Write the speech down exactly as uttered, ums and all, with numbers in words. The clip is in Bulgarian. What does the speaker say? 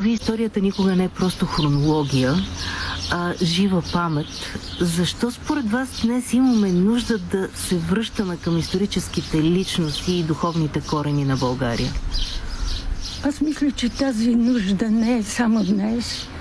би историята никога не е просто хронология, а жива памет. Защо според вас днес имаме нужда да се връщаме към историческите личности и духовните корени на България? Аз мисля, че тази нужда не е само днес.